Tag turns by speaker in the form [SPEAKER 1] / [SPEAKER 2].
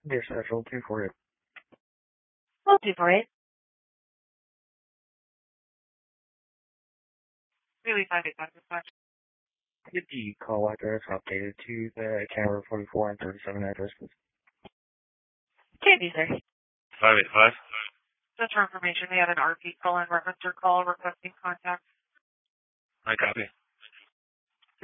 [SPEAKER 1] Yes, I'll do for it.
[SPEAKER 2] We'll do for it. Really find it much.
[SPEAKER 1] Get the call address updated to the Canberra 44 and 37 addresses.
[SPEAKER 2] Candy, sir.
[SPEAKER 3] 585.
[SPEAKER 2] Just for information, we had an RP call in reference to your call requesting contact.
[SPEAKER 3] I copy.